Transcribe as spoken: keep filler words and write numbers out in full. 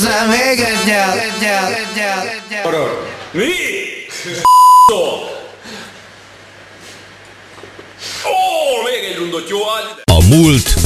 hozzá még egyel, egyel, egyel, egyel. Mi? Ó, még egy rundot, jó? A múlt